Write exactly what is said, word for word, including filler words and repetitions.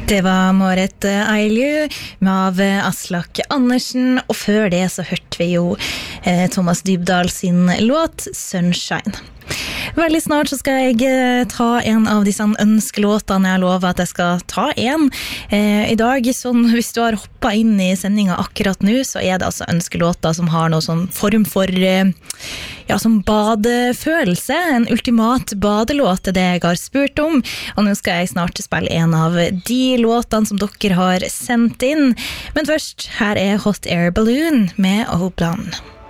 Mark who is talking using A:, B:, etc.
A: Det var Marit Eilju med Aslak Andersen, og før det så hørte vi jo eh, Thomas Dybdahl sin låt Sunshine. Veldig snart så skal jeg ta en av disse ønskelåtene. Jeg lover at jeg skal ta en. Eh, I dag, sånn, hvis du har hoppet inn i sendingen akkurat nå, så er det altså ønskelåter som har noe sånn form for eh, ja, som badefølelse. En ultimat badelåt er det jeg har spurt om. Og nå skal jeg snart spille en av de låtene som dere har sendt inn. Men først, her er Hot Air Balloon med Old Blonde.